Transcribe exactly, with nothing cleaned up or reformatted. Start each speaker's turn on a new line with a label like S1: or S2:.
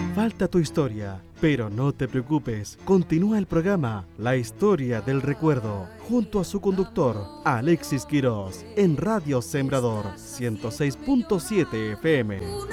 S1: Falta tu historia, pero no te preocupes. Continúa el programa La Historia del Recuerdo, junto a su conductor, Alexis Quirós, en Radio Sembrador ciento seis punto siete F M.